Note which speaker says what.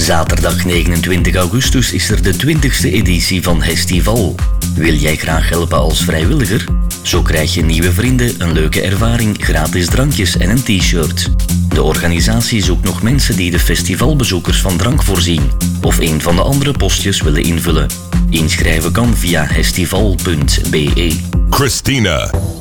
Speaker 1: Zaterdag 29 augustus is er de 20e editie van Hestival. Wil jij graag helpen als vrijwilliger? Zo krijg je nieuwe vrienden, een leuke ervaring, gratis drankjes en een t-shirt. De organisatie zoekt nog mensen die de festivalbezoekers van drank voorzien of een van de andere postjes willen invullen. Inschrijven kan via hestival.be.
Speaker 2: Christina.